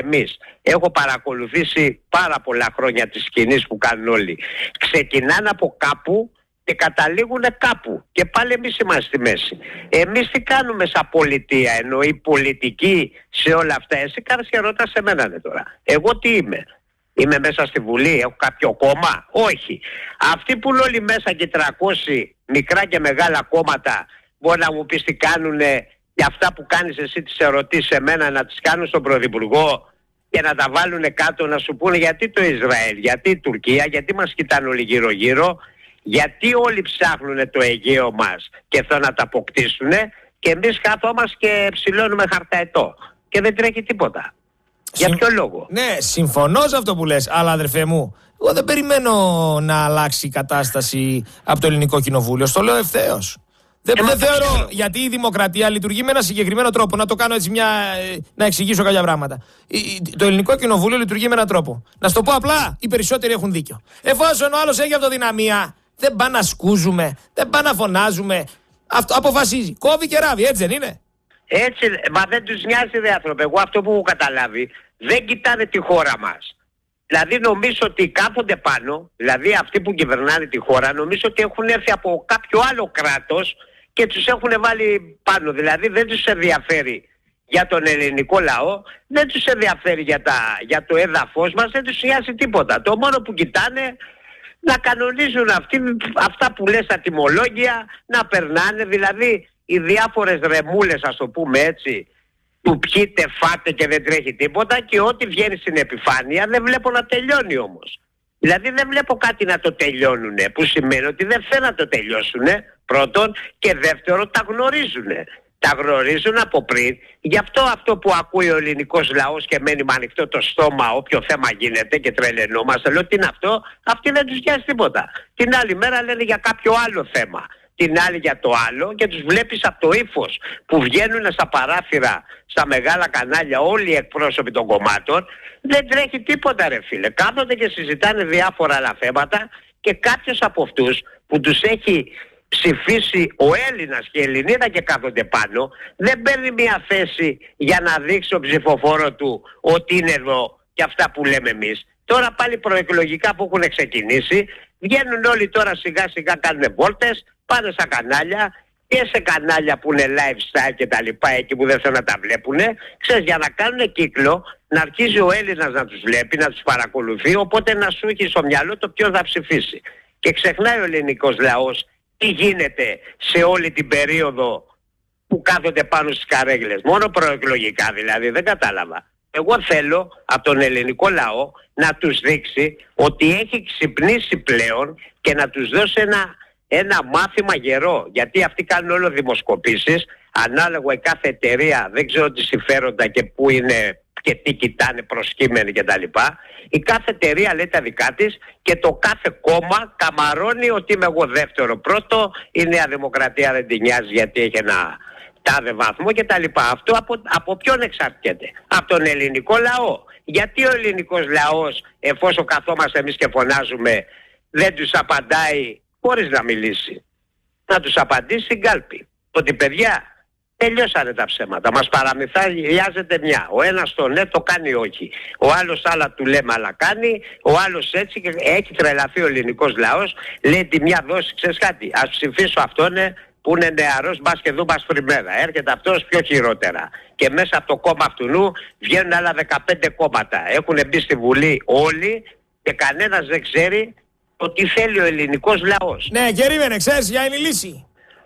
εμείς. Έχω παρακολουθήσει πάρα πολλά χρόνια τις κινήσεις που κάνουν όλοι. Ξεκινάνε από κάπου και καταλήγουν κάπου. Και πάλι εμείς είμαστε στη μέση. Εμείς τι κάνουμε σαν πολιτεία, ενώ η πολιτική σε όλα αυτά? Εσύ κάνεις και ρωτάς σε μένα τώρα. Εγώ τι είμαι? Είμαι μέσα στη Βουλή, έχω κάποιο κόμμα? Όχι. Αυτοί που είναι όλοι μέσα και 300 μικρά και μεγάλα κόμματα, μπορεί να μου πεις τι κάνουνε, και αυτά που κάνεις εσύ τις ερωτήσεις σε μένα να τις κάνουν στον Πρωθυπουργό και να τα βάλουν κάτω να σου πούνε γιατί το Ισραήλ, γιατί η Τουρκία, γιατί μας κοιτάνε όλοι γύρω-γύρω, γιατί όλοι ψάχνουν το Αιγαίο μας και θέλουν να τα αποκτήσουν, και εμείς καθόμαστε και ψηλώνουμε χαρταετό και δεν τρέχει τίποτα. Για ποιο λόγο? Ναι, συμφωνώ σε αυτό που λες, αλλά αδερφέ μου, εγώ δεν περιμένω να αλλάξει η κατάσταση από το Ελληνικό Κοινοβούλιο. Στο λέω ευθέως. Δεν θεωρώ, γιατί η δημοκρατία λειτουργεί με ένα συγκεκριμένο τρόπο. Να το κάνω έτσι να εξηγήσω κάποια πράγματα. Το Ελληνικό Κοινοβούλιο λειτουργεί με έναν τρόπο. Να σου το πω απλά, οι περισσότεροι έχουν δίκιο. Εφόσον ο άλλος έχει αυτοδυναμία, δεν πάνε να σκούζουμε, δεν πάνε να φωνάζουμε. Αυτό αποφασίζει. Κόβει και ράβει, έτσι δεν είναι? Έτσι, μα δεν τους νοιάζει, δε άνθρωπε. Εγώ αυτό που έχω καταλάβει, δεν κοιτάνε τη χώρα μας. Δηλαδή νομίζω ότι κάθονται πάνω, δηλαδή αυτοί που κυβερνάνε τη χώρα, νομίζω ότι έχουν έρθει από κάποιο άλλο κράτος και τους έχουν βάλει πάνω. Δηλαδή δεν τους ενδιαφέρει για τον ελληνικό λαό, δεν τους ενδιαφέρει για το έδαφος μας, δεν τους νοιάζει τίποτα. Το μόνο που κοιτάνε να κανονίζουν αυτά που λες στα τιμολόγια, να περνάνε, δηλαδή οι διάφορες ρεμούλες, ας το πούμε έτσι, που πιείτε, φάτε και δεν τρέχει τίποτα, και ό,τι βγαίνει στην επιφάνεια δεν βλέπω να τελειώνει όμως. Δηλαδή δεν βλέπω κάτι να το τελειώνουνε, που σημαίνει ότι δεν θέλουν να το τελειώσουνε, πρώτον, και δεύτερον τα γνωρίζουνε. Τα γνωρίζουν από πριν, γι' αυτό που ακούει ο ελληνικός λαός και μένει με ανοιχτό το στόμα όποιο θέμα γίνεται και τρελαινόμαστε, λέω τι είναι αυτό, αυτοί δεν τους νοιάζει τίποτα. Την άλλη μέρα λένε για κάποιο άλλο θέμα, την άλλη για το άλλο, και τους βλέπεις από το ύφος που βγαίνουν στα παράθυρα, στα μεγάλα κανάλια, όλοι οι εκπρόσωποι των κομμάτων, δεν τρέχει τίποτα ρε φίλε. Κάθονται και συζητάνε διάφορα άλλα θέματα, και κάποιος από αυτούς που τους έχει ψηφίσει ο Έλληνας και η Ελληνίδα και κάθονται πάνω, δεν παίρνει μια θέση για να δείξει στον ψηφοφόρο του ότι είναι εδώ και αυτά που λέμε εμείς. Τώρα πάλι προεκλογικά που έχουν ξεκινήσει, βγαίνουν όλοι τώρα σιγά σιγά, κάνουν βόλτες, πάνε στα κανάλια, και σε κανάλια που είναι lifestyle και τα λοιπά, εκεί που δεν θέλουν να τα βλέπουνε, ξέρεις, για να κάνουν κύκλο, να αρχίζει ο Έλληνας να τους βλέπει, να τους παρακολουθεί, οπότε να σου έχει στο μυαλό το ποιος θα ψηφίσει. Και ξεχνάει ο ελληνικός λαός τι γίνεται σε όλη την περίοδο που κάθονται πάνω στις καρέγλες. Μόνο προεκλογικά δηλαδή, δεν κατάλαβα. Εγώ θέλω από τον ελληνικό λαό να τους δείξει ότι έχει ξυπνήσει πλέον και να τους δώσει ένα μάθημα γερό. Γιατί αυτοί κάνουν όλο δημοσκοπήσεις, ανάλογα η κάθε εταιρεία, δεν ξέρω τι συμφέροντα και πού είναι και τι κοιτάνε προσκύμενοι κτλ. Η κάθε εταιρεία λέει τα δικά της και το κάθε κόμμα καμαρώνει ότι είμαι εγώ δεύτερο. Πρώτο, η Νέα Δημοκρατία δεν την νοιάζει γιατί έχει ένα τάδε βαθμό κτλ. Αυτό από ποιον εξαρτιέται? Από τον ελληνικό λαό. Γιατί ο ελληνικός λαός, εφόσον καθόμαστε εμείς και φωνάζουμε, δεν τους απαντάει χωρίς να μιλήσει? Να τους απαντήσει στην κάλπη. Ότι παιδιά, τελειώσανε τα ψέματα. Μας παραμυθιάζεται μια. Ο ένας το ναι, το κάνει όχι. Ο άλλος άλλα του λέμε αλλά κάνει. Ο άλλος έτσι, και έχει τρελαθεί ο ελληνικός λαός. Λέει τη μια δόση, ξέρεις κάτι, ας ψηφίσω αυτόν που είναι νεαρός, μπας και δούμε σπριμμένα. Έρχεται αυτός πιο χειρότερα. Και μέσα από το κόμμα αυτού βγαίνουν άλλα 15 κόμματα. Έχουν μπει στη Βουλή όλοι και κανένας δεν ξέρει ότι θέλει ο ελληνικός λαός. Ναι, περίμενε, ξέρεις, για είναι η λύση.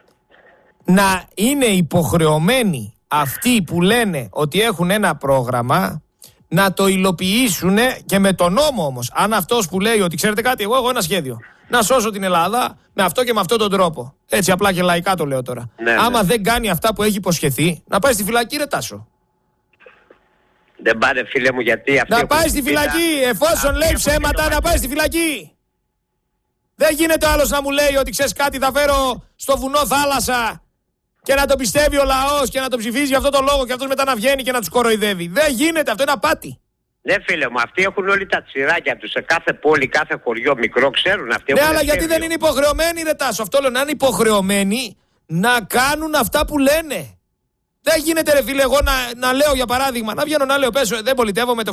Να είναι υποχρεωμένοι αυτοί που λένε ότι έχουν ένα πρόγραμμα να το υλοποιήσουν, και με τον νόμο όμως. Αν αυτός που λέει ότι ξέρετε κάτι, εγώ έχω ένα σχέδιο να σώσω την Ελλάδα με αυτό και με αυτόν τον τρόπο. Έτσι απλά και λαϊκά το λέω τώρα. Ναι, άμα δεν κάνει αυτά που έχει υποσχεθεί, να πάει στη φυλακή ρε Τάσο. Δεν πάνε φίλε μου, γιατί αυτοί να πάει στη φυλακή, εφόσον λέει ψέματα να πάει στη φυλακή. Δεν γίνεται άλλος να μου λέει ότι ξέρεις κάτι, θα φέρω στο βουνό θάλασσα και να το πιστεύει ο λαός και να το ψηφίζει για αυτό το λόγο και αυτός μετά να βγαίνει και να τους κοροϊδεύει. Δεν γίνεται, αυτό είναι απάτη. Ναι φίλε μου, αυτοί έχουν όλοι τα τσιράκια τους σε κάθε πόλη, κάθε χωριό μικρό, ξέρουν αυτοί. Ναι, αλλά γιατί δεν είναι υποχρεωμένοι ρε Τάσο? Αυτό λέω, να είναι υποχρεωμένοι να κάνουν αυτά που λένε. Δεν γίνεται ρε φίλε εγώ να λέω για παράδειγμα, να βγαίνω να λέω πέσω, δεν πολιτεύομαι, το